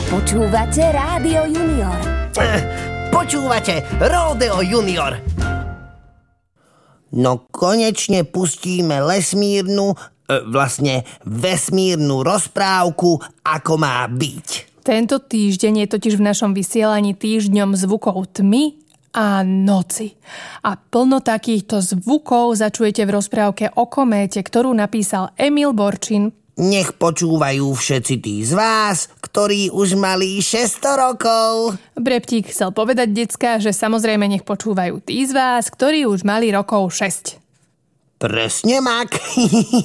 Počúvate Rádio Junior. Počúvate Ródeo Junior. No konečne pustíme vesmírnu rozprávku, ako má byť. Tento týždeň je totiž v našom vysielaní týždňom zvukov tmy a noci. A plno takýchto zvukov začujete v rozprávke o kométe, ktorú napísal Emil Borčin. Nech počúvajú všetci tí z vás, ktorí už mali 600 rokov. Breptík chcel povedať, decká, že samozrejme nech počúvajú tí z vás, ktorí už mali rokov 6. Presne mak.